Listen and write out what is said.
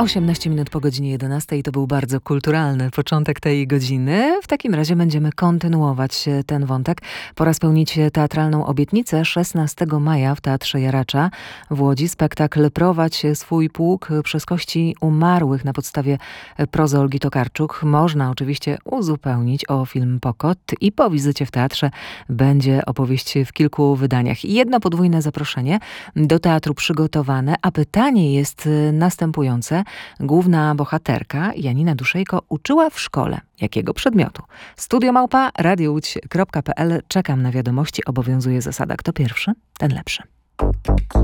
18 minut po godzinie 11 i to był bardzo kulturalny początek tej godziny. W takim razie będziemy kontynuować ten wątek. Pora spełnić teatralną obietnicę. 16 maja w Teatrze Jaracza w Łodzi spektakl Prowadź swój pług przez kości umarłych na podstawie prozy Olgi Tokarczuk. Można oczywiście uzupełnić o film Pokot i po wizycie w teatrze będzie opowieść w kilku wydaniach. Jedno podwójne zaproszenie do teatru przygotowane, a pytanie jest następujące. Główna bohaterka, Janina Duszejko, uczyła w szkole jakiego przedmiotu? studio@radiołódź.pl. Czekam na wiadomości. Obowiązuje zasada: kto pierwszy, ten lepszy.